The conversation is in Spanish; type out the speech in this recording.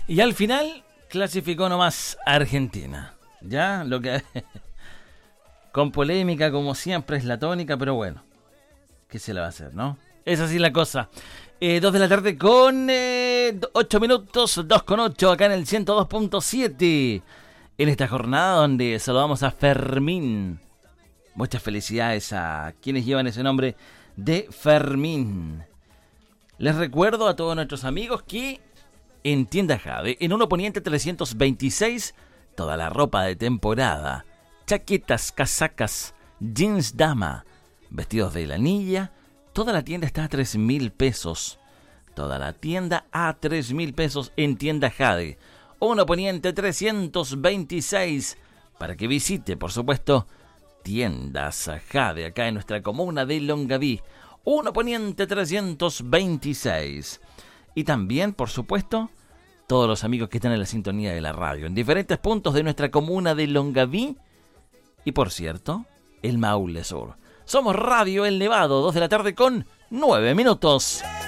Y al final clasificó nomás Argentina. Ya, lo que con polémica como siempre es la tónica, pero bueno, ¿qué se le va a hacer, no? Es así la cosa. 2 de la tarde con 8 minutos, 2 con 8 acá en el 102.7. En esta jornada donde saludamos a Fermín. Muchas felicidades a quienes llevan ese nombre de Fermín. Les recuerdo a todos nuestros amigos que en Tienda Jade, en 1 Poniente 326, toda la ropa de temporada, chaquetas, casacas, jeans dama, vestidos de lanilla, toda la tienda está a 3.000 pesos. Toda la tienda a 3.000 pesos en Tienda Jade. 1 Poniente 326. Para que visite, por supuesto, Tiendas Jade, acá en nuestra comuna de Longaví. 1 Poniente 326. Y también, por supuesto, todos los amigos que están en la sintonía de la radio, en diferentes puntos de nuestra comuna de Longaví. Y por cierto, el Maule Sur. Somos Radio El Nevado, 2 de la tarde con 9 minutos.